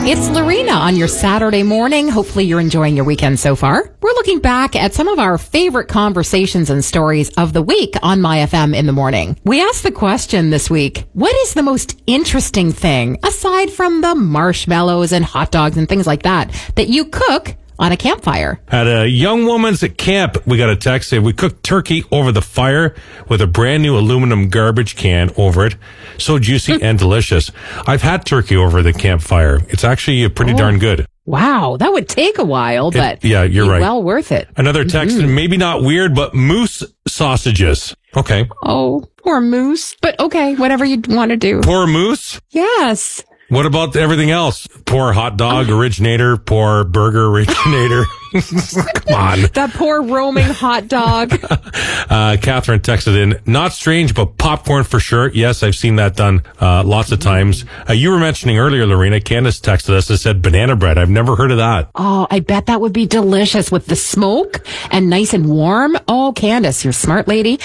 It's Lorena on your Saturday morning. Hopefully you're enjoying your weekend so far. We're looking back at some of our favorite conversations and stories of the week on My FM in the morning. We asked the question this week, what is the most interesting thing, aside from the marshmallows and hot dogs and things like that you cook on a campfire? At a young woman's at camp, we got a text saying we cooked turkey over the fire with a brand new aluminum garbage can over it. So juicy and delicious. I've had turkey over the campfire. It's actually pretty darn good. Wow, that would take a while, but yeah, you're right. Well worth it. Another text, maybe not weird, but moose sausages. Okay. Oh, poor moose. But okay, whatever you want to do. Poor moose? Yes. What about everything else? Poor hot dog originator, poor burger originator. Come on. That poor roaming hot dog. Catherine texted in, not strange, but popcorn for sure. Yes, I've seen that done lots of times. You were mentioning earlier, Lorena, Candace texted us and said banana bread. I've never heard of that. Oh, I bet that would be delicious with the smoke and nice and warm. Oh, Candace, you're a smart lady.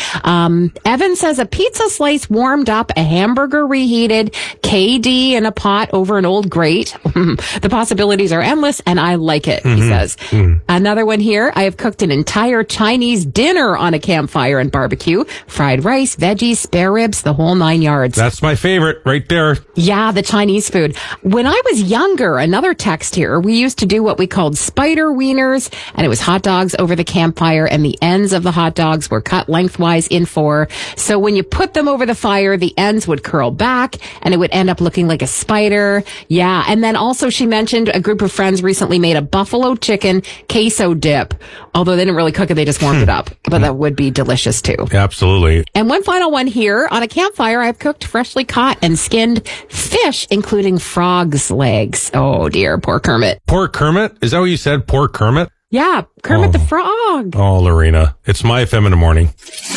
Evan says a pizza slice warmed up, a hamburger reheated, KD in a pot over an old grate. The possibilities are endless, and I like it, he says. Another one here. I have cooked an entire Chinese dinner on a campfire and barbecue. Fried rice, veggies, spare ribs, the whole 9 yards. That's my favorite right there. Yeah, the Chinese food. When I was younger, another text here, we used to do what we called spider wieners, and it was hot dogs over the campfire, and the ends of the hot dogs were cut lengthwise in four. So when you put them over the fire, the ends would curl back, and it would end up looking like a spider. Yeah, and then also she mentioned a group of friends recently made a buffalo chicken queso dip. Although they didn't really cook it, they just warmed it up. But that would be delicious too. Absolutely. And one final one here. On a campfire, I've cooked freshly caught and skinned fish, including frog's legs. Oh dear, poor Kermit. Poor Kermit? Is that what you said? Poor Kermit? Yeah, Kermit the Frog. Oh, Lorena. It's My FM in the morning.